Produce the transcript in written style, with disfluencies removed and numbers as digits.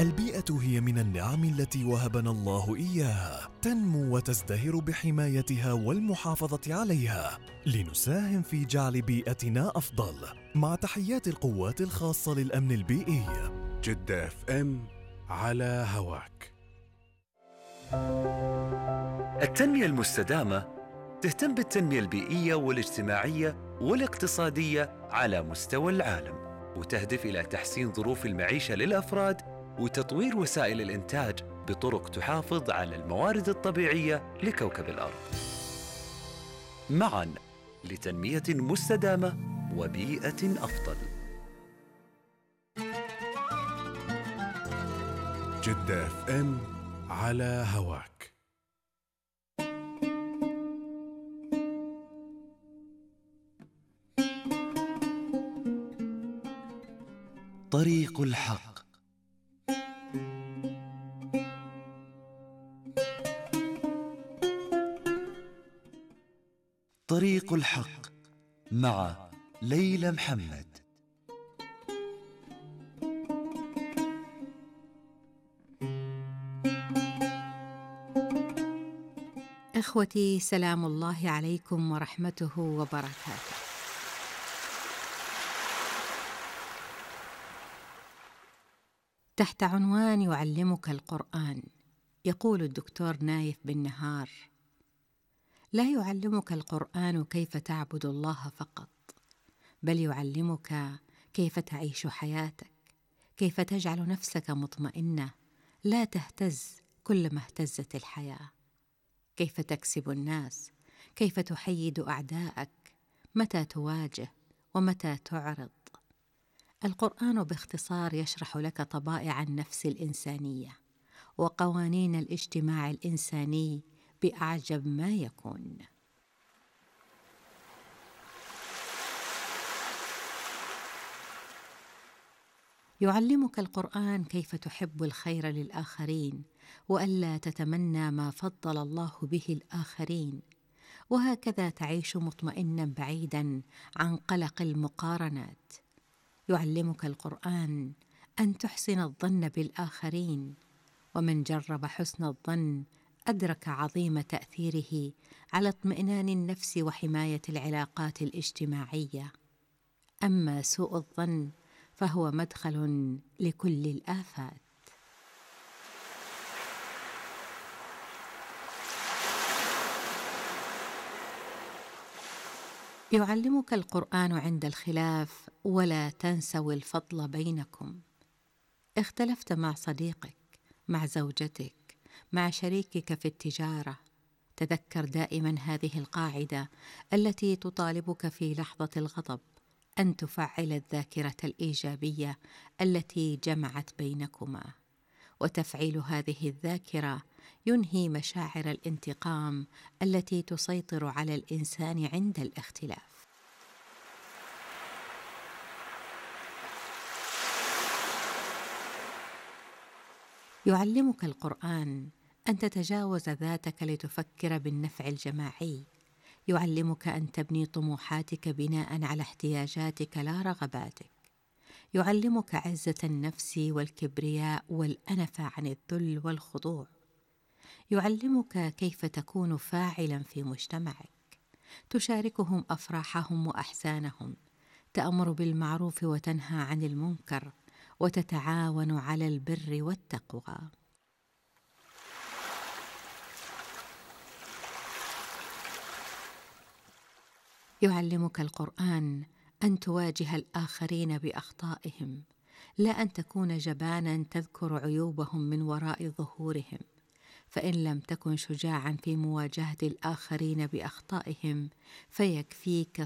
البيئة هي من النعم التي وهبنا الله إياها، تنمو وتزدهر بحمايتها والمحافظة عليها لنساهم في جعل بيئتنا أفضل. مع تحيات القوات الخاصة للأمن البيئي. جدة FM على هواك. التنمية المستدامة تهتم بالتنمية البيئية والاجتماعية والاقتصادية على مستوى العالم، وتهدف إلى تحسين ظروف المعيشة للأفراد وتطوير وسائل الإنتاج بطرق تحافظ على الموارد الطبيعية لكوكب الأرض. معاً لتنمية مستدامة وبيئة أفضل. جدة FM على هواك. طريق الحق. طريق الحق مع ليلى محمد. إخوتي، سلام الله عليكم ورحمته وبركاته. تحت عنوان يعلمك القرآن، يقول الدكتور نايف بن نهار: لا يعلمك القرآن كيف تعبد الله فقط، بل يعلمك كيف تعيش حياتك، كيف تجعل نفسك مطمئنة لا تهتز كلما اهتزت الحياة، كيف تكسب الناس، كيف تحيد أعداءك، متى تواجه ومتى تعرض. القرآن باختصار يشرح لك طبائع النفس الإنسانية وقوانين الاجتماع الإنساني بأعجب ما يكون. يعلمك القرآن كيف تحب الخير للآخرين وألا تتمنى ما فضل الله به الآخرين، وهكذا تعيش مطمئنا بعيدا عن قلق المقارنات. يعلمك القرآن أن تحسن الظن بالآخرين، ومن جرب حسن الظن أدرك عظيم تأثيره على اطمئنان النفس وحماية العلاقات الاجتماعية. أما سوء الظن فهو مدخل لكل الآفات. يعلمك القرآن عند الخلاف ولا تنسوا الفضل بينكم. اختلفت مع صديقك، مع زوجتك، مع شريكك في التجارة، تذكر دائما هذه القاعدة التي تطالبك في لحظة الغضب أن تفعل الذاكرة الإيجابية التي جمعت بينكما، وتفعيل هذه الذاكرة ينهي مشاعر الانتقام التي تسيطر على الإنسان عند الاختلاف. يعلمك القرآن أن تتجاوز ذاتك لتفكر بالنفع الجماعي. يعلمك أن تبني طموحاتك بناء على احتياجاتك لا رغباتك. يعلمك عزة النفس والكبرياء والأنفة عن الذل والخضوع. يعلمك كيف تكون فاعلا في مجتمعك، تشاركهم أفراحهم وأحزانهم، تأمر بالمعروف وتنهى عن المنكر، وتتعاون على البر والتقوى. يعلمك القرآن أن تواجه الآخرين بأخطائهم، لا أن تكون جبانا تذكر عيوبهم من وراء ظهورهم، فإن لم تكن شجاعا في مواجهة الآخرين بأخطائهم فيكفيك